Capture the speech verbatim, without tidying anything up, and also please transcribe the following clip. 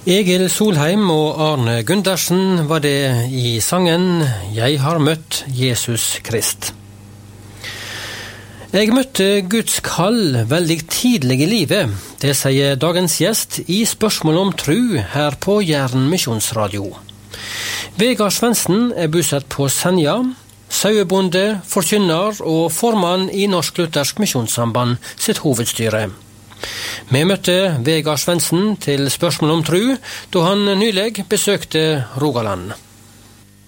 Egil Solheim og Arne Gundersen var det i sangen «Jeg har møtt Jesus Krist». Jeg møtte Guds kall veldig tidlig i livet, det sier dagens gjest i Spørsmål om tru her på Jæren Misjonsradio. Vegard Svendsen er bosatt på Senja, sauebonde, forkynner og formann i Norsk Luthersk Misjonssamband sitt hovedstyre. Vi møtte Vegard Svendsen til Spørsmål om tru, da han nylig besøkte Rogaland.